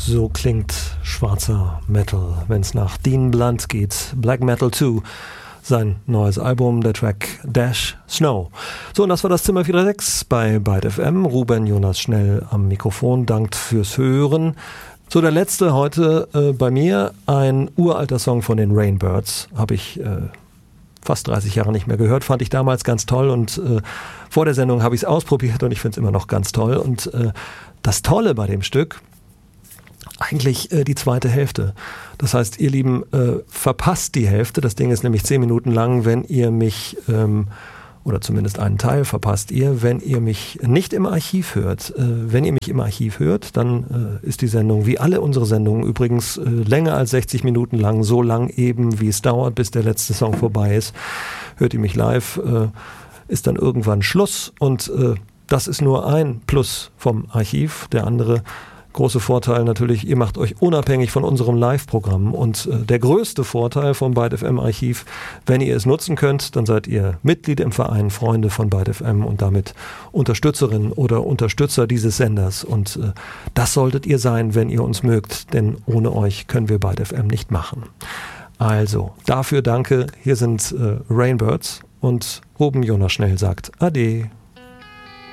So klingt schwarzer Metal, wenn es nach Dean Blunt geht. Black Metal 2, sein neues Album, der Track Dash Snow. So, und das war das Zimmer 406 bei Byte FM. Ruben Jonas Schnell am Mikrofon, dankt fürs Hören. So, der letzte heute bei mir, ein uralter Song von den Rainbirds, habe ich fast 30 Jahre nicht mehr gehört, fand ich damals ganz toll und vor der Sendung habe ich es ausprobiert und ich finde es immer noch ganz toll. Und das Tolle bei dem Stück, eigentlich die zweite Hälfte. Das heißt, ihr Lieben, verpasst die Hälfte. Das Ding ist nämlich 10 Minuten lang, wenn ihr mich, oder zumindest einen Teil verpasst ihr, wenn ihr mich nicht im Archiv hört. Wenn ihr mich im Archiv hört, dann ist die Sendung, wie alle unsere Sendungen übrigens, länger als 60 Minuten lang, so lang eben, wie es dauert, bis der letzte Song vorbei ist. Hört ihr mich live, ist dann irgendwann Schluss und das ist nur ein Plus vom Archiv. Der andere große Vorteil natürlich, ihr macht euch unabhängig von unserem Live-Programm und der größte Vorteil vom Byte FM Archiv, wenn ihr es nutzen könnt, dann seid ihr Mitglied im Verein Freunde von Byte FM und damit Unterstützerin oder Unterstützer dieses Senders und das solltet ihr sein, wenn ihr uns mögt, denn ohne euch können wir Byte FM nicht machen. Also, dafür danke, hier sind Rainbirds und Ruben Jonas Schnell sagt Ade.